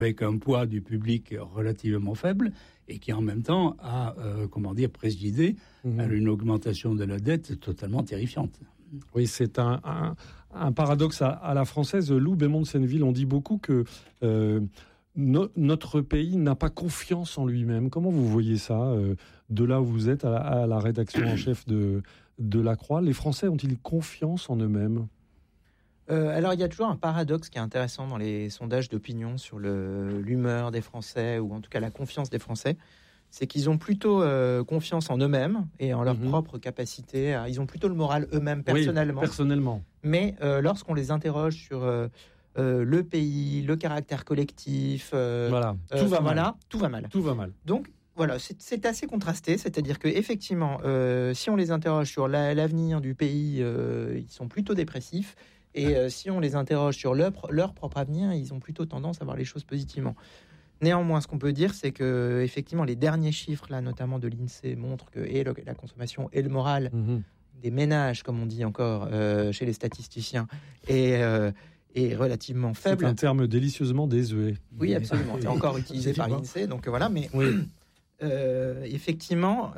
avec un poids du public relativement faible et qui en même temps a, présidé à une augmentation de la dette totalement terrifiante. Oui, c'est un paradoxe à la française. Lou Bémond de Senneville, on dit beaucoup que notre pays n'a pas confiance en lui-même. Comment vous voyez ça, de là où vous êtes à la rédaction en chef de La Croix? Les Français ont-ils confiance en eux-mêmes? Alors, il y a toujours un paradoxe qui est intéressant dans les sondages d'opinion sur l'humeur des Français, ou en tout cas la confiance des Français. C'est qu'ils ont plutôt confiance en eux-mêmes et en leur propre capacité. Ils ont plutôt le moral eux-mêmes, personnellement. Oui, personnellement. Mais lorsqu'on les interroge sur le pays, le caractère collectif, tout va mal. Tout va mal. Donc, voilà, c'est assez contrasté. C'est-à-dire qu'effectivement, si on les interroge sur l'avenir du pays, ils sont plutôt dépressifs. Et si on les interroge sur leur propre avenir, ils ont plutôt tendance à voir les choses positivement. Néanmoins, ce qu'on peut dire, c'est que effectivement, les derniers chiffres, là, notamment de l'INSEE, montrent que la consommation et le moral des ménages, comme on dit encore chez les statisticiens, est relativement faible. C'est un terme délicieusement désuet. Oui, absolument. C'est encore utilisé par l'INSEE, donc voilà. Mais effectivement,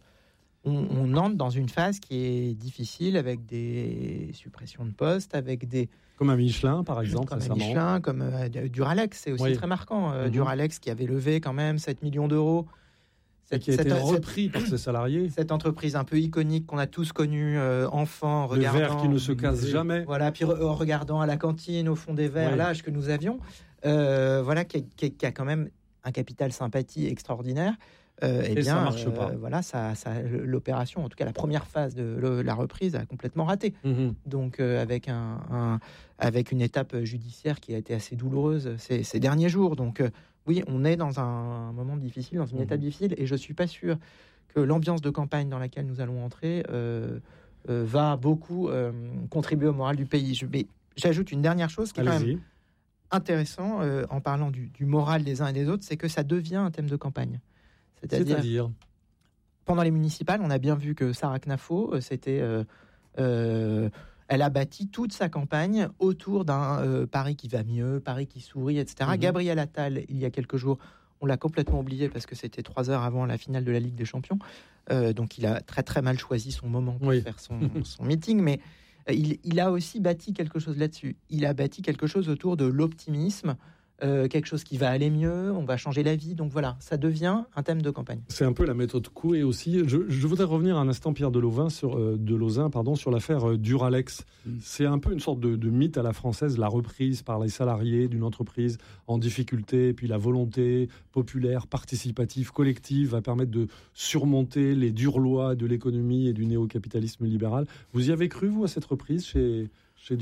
on entre dans une phase qui est difficile, avec des suppressions de postes, avec des... Comme un Michelin, par exemple, comme récemment. Michelin, comme Duralex, c'est aussi très marquant. Duralex qui avait levé quand même 7 millions d'euros. Qui a été repris par ses salariés. Cette entreprise un peu iconique qu'on a tous connue, enfant, regardant... Le verre qui ne se casse jamais. Voilà, puis regardant à la cantine, au fond des verres, l'âge que nous avions, qui a quand même un capital sympathie extraordinaire. Et bien, ça marche pas. L'opération, en tout cas la première phase de la reprise, a complètement raté. Donc avec avec une étape judiciaire qui a été assez douloureuse ces derniers jours. Donc oui, on est dans un moment difficile, dans une étape difficile, et je suis pas sûr que l'ambiance de campagne dans laquelle nous allons entrer va beaucoup contribuer au moral du pays. Mais j'ajoute une dernière chose qui est quand même intéressant en parlant du moral des uns et des autres, c'est que ça devient un thème de campagne. C'est-à-dire, pendant les municipales, on a bien vu que Sarah Knafo, elle a bâti toute sa campagne autour d'un Paris qui va mieux, Paris qui sourit, etc. Gabriel Attal, il y a quelques jours, on l'a complètement oublié parce que c'était 3 heures avant la finale de la Ligue des Champions. Donc il a très très mal choisi son moment pour faire son meeting, mais il a aussi bâti quelque chose là-dessus. Il a bâti quelque chose autour de l'optimisme, quelque chose qui va aller mieux, on va changer la vie. Donc voilà, ça devient un thème de campagne. C'est un peu la méthode Coué aussi. Je voudrais revenir un instant, Pierre de Lauzin, sur l'affaire Duralex. C'est un peu une sorte de mythe à la française, la reprise par les salariés d'une entreprise en difficulté, puis la volonté populaire, participative, collective va permettre de surmonter les dures lois de l'économie et du néo-capitalisme libéral. Vous y avez cru, vous, à cette reprise chez Duralex ?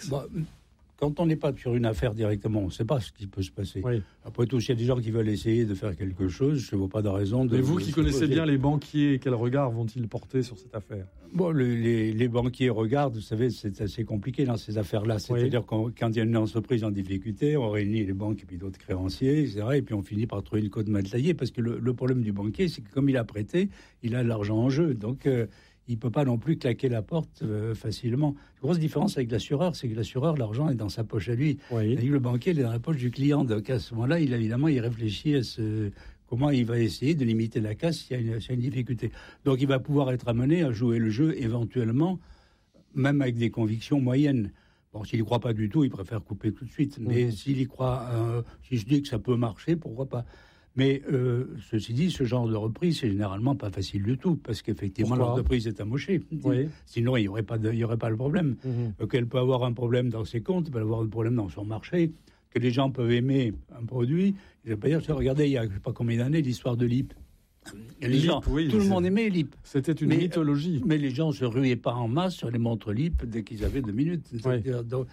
Quand on n'est pas sur une affaire directement, on ne sait pas ce qui peut se passer. Après tout, s'il y a des gens qui veulent essayer de faire quelque chose, je ne vois pas de raison de... Mais vous qui connaissez bien les banquiers, quel regard vont-ils porter sur cette affaire ? Bon, les banquiers regardent, vous savez, c'est assez compliqué dans ces affaires-là. C'est-à-dire quand il y a une entreprise en difficulté, on réunit les banques et puis d'autres créanciers, etc. Et puis on finit par trouver une côte matelaillée, parce que le problème du banquier, c'est que comme il a prêté, il a de l'argent en jeu. Donc... il ne peut pas non plus claquer la porte facilement. La grosse différence avec l'assureur, c'est que l'assureur, l'argent est dans sa poche à lui. Le banquier, il est dans la poche du client. Donc à ce moment-là, il réfléchit à comment il va essayer de limiter la casse s'il y a une difficulté. Donc il va pouvoir être amené à jouer le jeu éventuellement, même avec des convictions moyennes. Bon, s'il n'y croit pas du tout, il préfère couper tout de suite. Mais s'il y croit, si je dis que ça peut marcher, pourquoi pas ? Mais ceci dit, ce genre de reprise, c'est généralement pas facile du tout, parce qu'effectivement, l'entreprise est amochée. Sinon, il y aurait pas le problème. Qu'elle peut avoir un problème dans ses comptes, elle peut avoir un problème dans son marché, que les gens peuvent aimer un produit. Je vais pas dire, regardez, il y a je sais pas combien d'années, l'histoire de LIP. Tout le monde aimait LIP. C'était une mythologie. Mais les gens ne se ruaient pas en masse sur les montres LIP dès qu'ils avaient 2 minutes. Donc,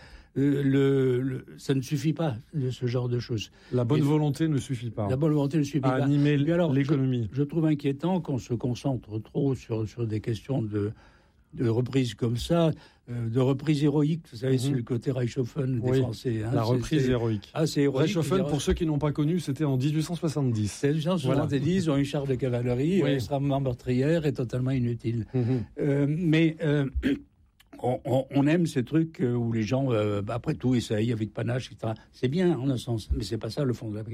ça ne suffit pas, ce genre de choses. La bonne volonté ne suffit pas. La bonne volonté ne suffit pas. À animer l'économie. Je trouve inquiétant qu'on se concentre trop sur des questions de reprise comme ça, de reprise héroïque. Vous savez, c'est le côté Reichshoffen des Français. La reprise héroïque. C'est héroïque. Reichshoffen, pour ceux qui n'ont pas connu, c'était en 1870. C'est 1870, ils ont une char de cavalerie extrêmement meurtrière et totalement inutile. Mais on aime ces trucs où les gens, après tout, essayent avec panache, etc. C'est bien, en un sens, mais c'est pas ça le fond de la